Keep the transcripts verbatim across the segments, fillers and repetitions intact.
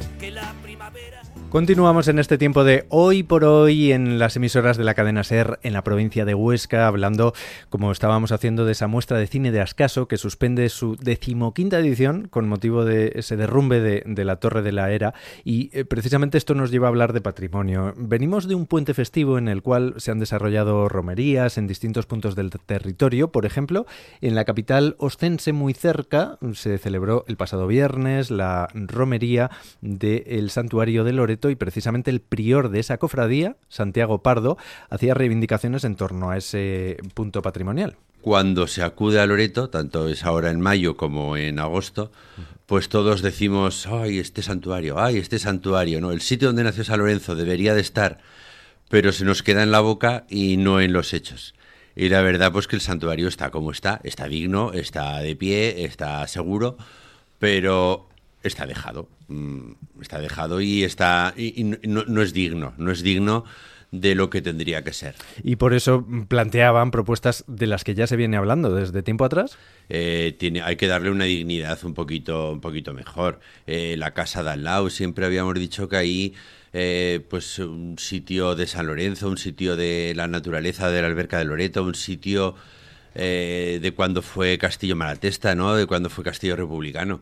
que la primavera. Continuamos en este tiempo de Hoy por Hoy en las emisoras de la cadena SER en la provincia de Huesca, hablando, como estábamos haciendo, de esa muestra de cine de Ascaso que suspende su decimoquinta edición con motivo de ese derrumbe de, de la Torre de la Era, y eh, precisamente esto nos lleva a hablar de patrimonio. Venimos de un puente festivo en el cual se han desarrollado romerías en distintos puntos del territorio. Por ejemplo, en la capital ostense, muy cerca, se celebró el pasado viernes la romería del Santuario de Loreto, y precisamente el prior de esa cofradía, Santiago Pardo, hacía reivindicaciones en torno a ese punto patrimonial. Cuando se acude a Loreto, tanto es ahora en mayo como en agosto, pues todos decimos, ay, este santuario, ay, este santuario, ¿no? El sitio donde nació San Lorenzo debería de estar, pero se nos queda en la boca y no en los hechos. Y la verdad, pues que el santuario está como está, está digno, está de pie, está seguro, pero está dejado, está dejado y está y, y no, no es digno, no es digno de lo que tendría que ser. Y por eso planteaban propuestas de las que ya se viene hablando desde tiempo atrás. Eh, tiene, hay que darle una dignidad un poquito, un poquito mejor. Eh, la casa de al lado, siempre habíamos dicho que ahí, eh, pues un sitio de San Lorenzo, un sitio de la naturaleza de la Alberca de Loreto, un sitio eh, de cuando fue Castillo Malatesta, ¿no? De cuando fue Castillo Republicano.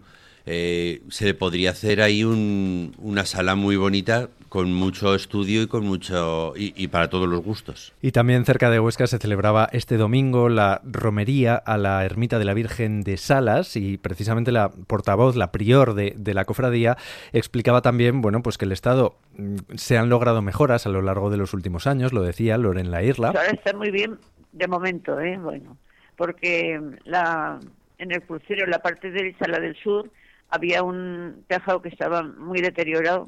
Eh, se podría hacer ahí un, una sala muy bonita con mucho estudio y con mucho y, y para todos los gustos. Y también cerca de Huesca se celebraba este domingo la romería a la ermita de la Virgen de Salas, y precisamente la portavoz, la prior de, de la cofradía, explicaba también, bueno, pues que el Estado se han logrado mejoras a lo largo de los últimos años, lo decía Loren La Irla. Ahora está muy bien de momento, ¿eh? Bueno, porque la en el crucero, en la parte derecha, la del sur, había un tejado que estaba muy deteriorado,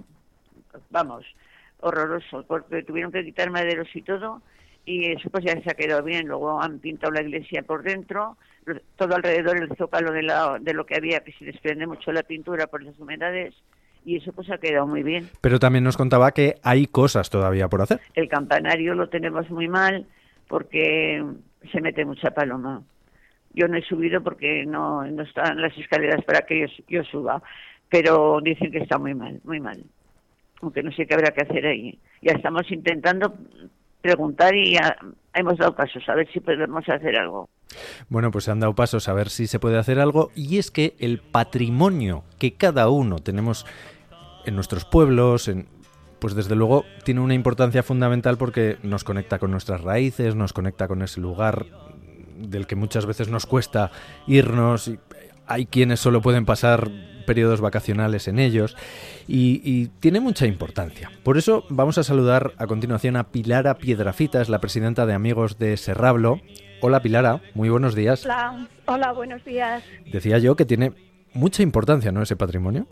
vamos, horroroso, porque tuvieron que quitar maderos y todo, y eso pues ya se ha quedado bien. Luego han pintado la iglesia por dentro, todo alrededor el zócalo de, la, de lo que había, que se desprende mucho la pintura por las humedades, y eso pues ha quedado muy bien. Pero también nos contaba que hay cosas todavía por hacer. El campanario lo tenemos muy mal, porque se mete mucha paloma. Yo no he subido porque no, no están las escaleras para que yo, yo suba, pero dicen que está muy mal, muy mal. Aunque no sé qué habrá que hacer ahí. Ya estamos intentando preguntar y ya hemos dado pasos, a ver si podemos hacer algo. Bueno, pues se han dado pasos a ver si se puede hacer algo, y es que el patrimonio que cada uno tenemos en nuestros pueblos, en, pues desde luego tiene una importancia fundamental porque nos conecta con nuestras raíces, nos conecta con ese lugar del que muchas veces nos cuesta irnos, y hay quienes solo pueden pasar periodos vacacionales en ellos, y, y tiene mucha importancia. Por eso vamos a saludar a continuación a Pilara Piedrafitas, la presidenta de Amigos de Serrablo. Hola Pilara, muy buenos días. Hola, hola, buenos días. Decía yo que tiene mucha importancia, ¿no?, ese patrimonio.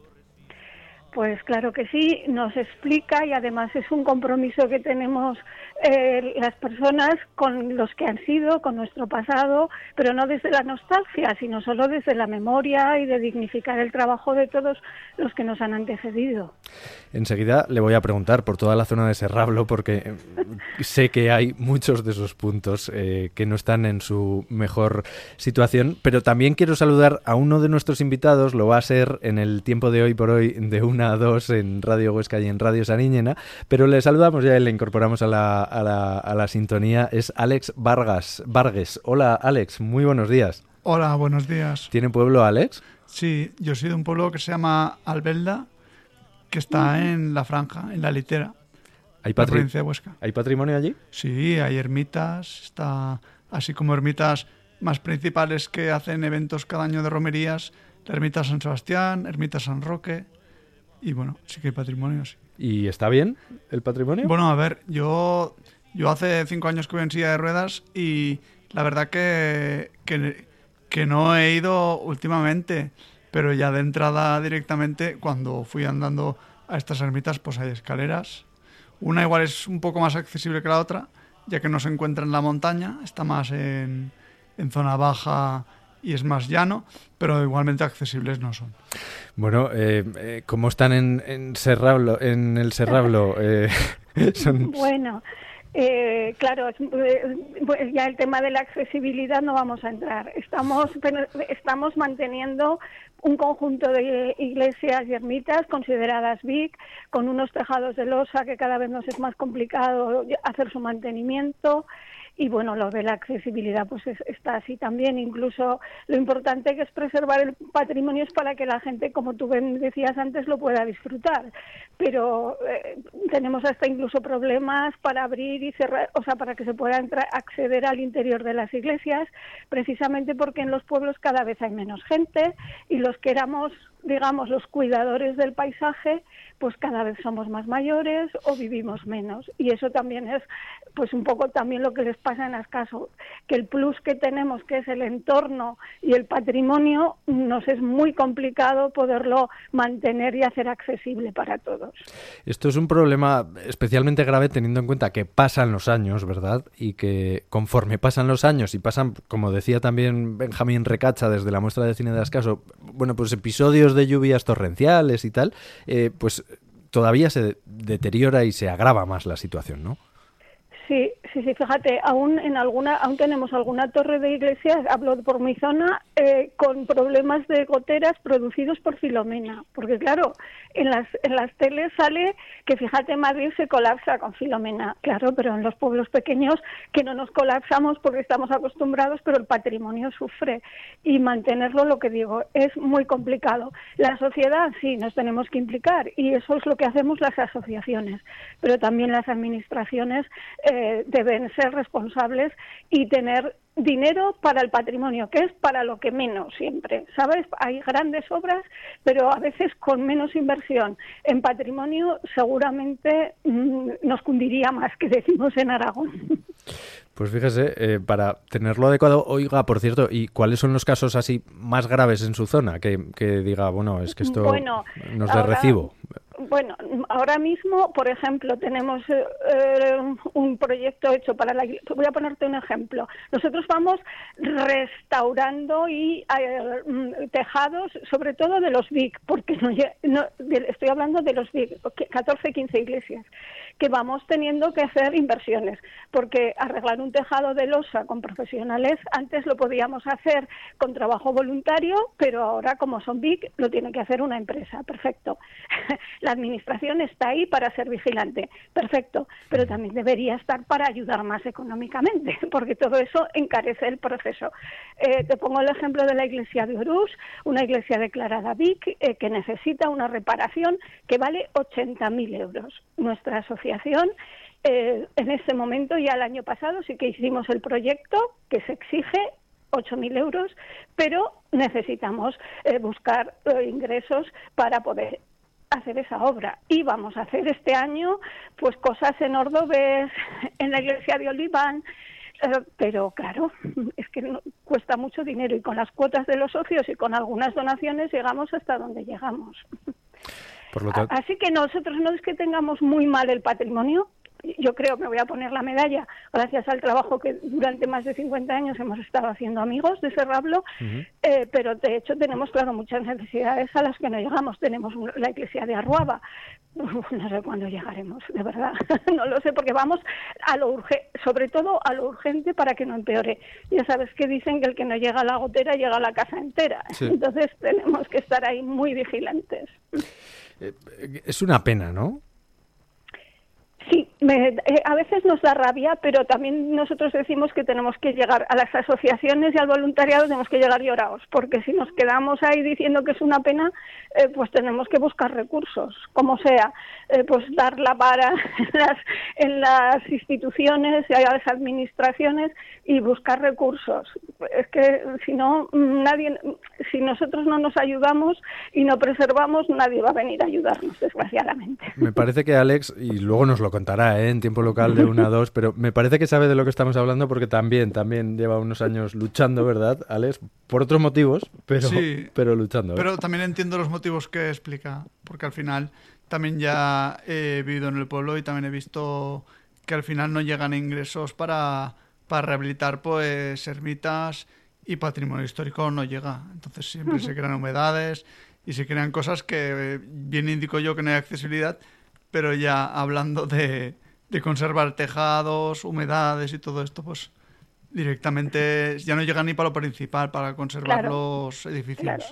Pues claro que sí, nos explica, y además es un compromiso que tenemos eh, las personas con los que han sido, con nuestro pasado, pero no desde la nostalgia, sino solo desde la memoria y de dignificar el trabajo de todos los que nos han antecedido. Enseguida le voy a preguntar por toda la zona de Serrablo, porque sé que hay muchos de esos puntos eh, que no están en su mejor situación, pero también quiero saludar a uno de nuestros invitados, lo va a ser en el tiempo de Hoy por Hoy de una a dos en Radio Huesca y en Radio Sariñena, pero le saludamos ya y le incorporamos a la, a la, a la sintonía. Es Àlex Vargas, Vargas. Hola Àlex, muy buenos días. Hola, buenos días. ¿Tiene pueblo Àlex? Sí, yo soy de un pueblo que se llama Albelda, que está en la Franja, en la Litera, ¿Hay, la patri- provincia de Huesca. ¿Hay patrimonio allí? Sí, hay ermitas, está así como ermitas más principales que hacen eventos cada año de romerías, la ermita San Sebastián, ermita San Roque, y bueno, sí que hay patrimonio, sí. ¿Y está bien el patrimonio? Bueno, a ver, yo, yo hace cinco años que voy en silla de ruedas y la verdad que, que, que no he ido últimamente, pero ya de entrada directamente, cuando fui andando a estas ermitas, pues hay escaleras. Una igual es un poco más accesible que la otra, ya que no se encuentra en la montaña, está más en, en zona baja y es más llano, pero igualmente accesibles no son. Bueno, eh, eh, ¿cómo están en, en Serrablo, en el Serrablo? Eh, son... Bueno, eh, claro, es, eh, ya el tema de la accesibilidad no vamos a entrar. Estamos, estamos manteniendo un conjunto de iglesias y ermitas consideradas V I C, con unos tejados de losa que cada vez nos es más complicado hacer su mantenimiento. Y bueno, lo de la accesibilidad pues es, está así también. Incluso lo importante que es preservar el patrimonio es para que la gente, como tú bien decías antes, lo pueda disfrutar. Pero eh, tenemos hasta incluso problemas para abrir y cerrar, o sea, para que se pueda entrar, acceder al interior de las iglesias, precisamente porque en los pueblos cada vez hay menos gente y los que éramos, digamos, los cuidadores del paisaje, pues cada vez somos más mayores o vivimos menos. Y eso también es, pues un poco también lo que les pasa en Ascaso, que el plus que tenemos, que es el entorno y el patrimonio, nos es muy complicado poderlo mantener y hacer accesible para todos. Esto es un problema especialmente grave teniendo en cuenta que pasan los años, ¿verdad? Y que conforme pasan los años y pasan, como decía también Benjamín Recacha desde la muestra de cine de Ascaso, bueno, pues episodios de lluvias torrenciales y tal, eh, pues todavía se deteriora y se agrava más la situación, ¿no? Sí, sí, sí, fíjate, aún en alguna, aún tenemos alguna torre de iglesias, hablo por mi zona, eh, con problemas de goteras producidos por Filomena, porque claro, en las en las teles sale que fíjate Madrid se colapsa con Filomena, claro, pero en los pueblos pequeños que no nos colapsamos porque estamos acostumbrados, pero el patrimonio sufre y mantenerlo, lo que digo, es muy complicado. La sociedad sí, nos tenemos que implicar y eso es lo que hacemos las asociaciones, pero también las administraciones eh, deben ser responsables y tener dinero para el patrimonio, que es para lo que menos siempre, ¿sabes? Hay grandes obras, pero a veces con menos inversión en patrimonio seguramente mmm, nos cundiría más, que decimos en Aragón. Pues fíjese, eh, para tenerlo adecuado, oiga, por cierto, ¿y cuáles son los casos así más graves en su zona? Que, que diga, bueno, es que esto bueno, no es de ahora, recibo. Bueno, ahora mismo, por ejemplo, tenemos eh, un proyecto hecho para la iglesia. Voy a ponerte un ejemplo. Nosotros vamos restaurando y eh, tejados, sobre todo de los V I C, porque no, no, de, estoy hablando de los V I C, catorce, quince iglesias, que vamos teniendo que hacer inversiones, porque arreglar un tejado de losa con profesionales, antes lo podíamos hacer con trabajo voluntario, pero ahora, como son V I C, lo tiene que hacer una empresa. Perfecto. La administración está ahí para ser vigilante, perfecto, pero también debería estar para ayudar más económicamente, porque todo eso encarece el proceso. Eh, te pongo el ejemplo de la iglesia de Orús, una iglesia declarada V I C eh, que necesita una reparación que vale ochenta mil euros. Nuestra asociación, eh, en este momento, ya el año pasado, sí que hicimos el proyecto que se exige ocho mil euros, pero necesitamos eh, buscar eh, ingresos para poder hacer esa obra. Y vamos a hacer este año pues cosas en Ordovés, en la iglesia de Oliván, eh, pero claro, es que no, cuesta mucho dinero y con las cuotas de los socios y con algunas donaciones llegamos hasta donde llegamos. Por lo tanto... Así que nosotros no es que tengamos muy mal el patrimonio. Yo creo, me voy a poner la medalla, gracias al trabajo que durante más de cincuenta años hemos estado haciendo amigos de Serrablo, uh-huh. eh, pero de hecho tenemos, claro, muchas necesidades a las que no llegamos. Tenemos la iglesia de Arruaba, Uf, no sé cuándo llegaremos, de verdad, no lo sé, porque vamos a lo urgente, sobre todo a lo urgente para que no empeore. Ya sabes que dicen que el que no llega a la gotera llega a la casa entera, sí. Entonces tenemos que estar ahí muy vigilantes. Eh, es una pena, ¿no? Sí, me, eh, a veces nos da rabia, pero también nosotros decimos que tenemos que llegar a las asociaciones y al voluntariado, tenemos que llegar llorados, porque si nos quedamos ahí diciendo que es una pena, eh, pues tenemos que buscar recursos, como sea, eh, pues dar la vara en las, en las instituciones y a las administraciones y buscar recursos. Es que si no, nadie, si nosotros no nos ayudamos y no preservamos, nadie va a venir a ayudarnos, desgraciadamente. Me parece que Alex, y luego nos lo contará ¿eh? en tiempo local de una a dos, pero me parece que sabe de lo que estamos hablando porque también también lleva unos años luchando, ¿verdad, Alex? Por otros motivos, pero, sí, pero luchando. ¿eh? Pero también entiendo los motivos que explica, porque al final también ya he vivido en el pueblo y también he visto que al final no llegan ingresos para, para rehabilitar pues ermitas y patrimonio histórico no llega. Entonces siempre uh-huh. se crean humedades y se crean cosas que bien indico yo que no hay accesibilidad, pero ya hablando de, de conservar tejados, humedades y todo esto, pues directamente ya no llega ni para lo principal, para conservar claro, los edificios. Claro.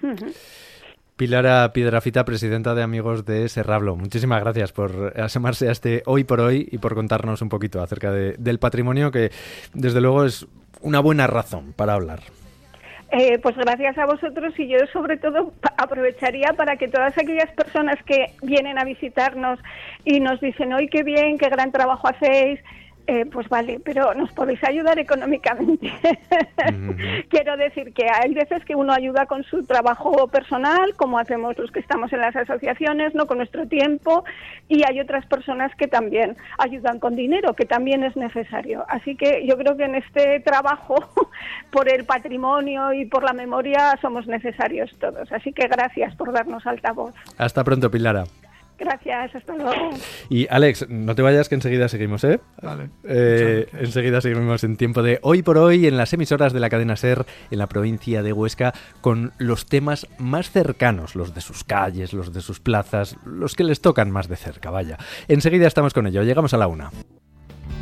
Uh-huh. Pilar Piedrafita, presidenta de Amigos de Serrablo, muchísimas gracias por asomarse a este Hoy por Hoy y por contarnos un poquito acerca de, del patrimonio, que desde luego es una buena razón para hablar. Eh, pues gracias a vosotros, y yo sobre todo aprovecharía para que todas aquellas personas que vienen a visitarnos y nos dicen, ¡ay, qué bien, qué gran trabajo hacéis! Eh, pues vale, pero nos podéis ayudar económicamente. Uh-huh. Quiero decir que hay veces que uno ayuda con su trabajo personal, como hacemos los que estamos en las asociaciones, no, con nuestro tiempo, y hay otras personas que también ayudan con dinero, que también es necesario. Así que yo creo que en este trabajo, por el patrimonio y por la memoria, somos necesarios todos. Así que gracias por darnos altavoz. Hasta pronto, Pilara. Gracias, hasta luego. Y Alex, no te vayas, que enseguida seguimos, ¿eh? Vale. Eh, enseguida seguimos en tiempo de Hoy por Hoy en las emisoras de la cadena SER en la provincia de Huesca, con los temas más cercanos, los de sus calles, los de sus plazas, los que les tocan más de cerca, vaya. Enseguida estamos con ello, llegamos a la una.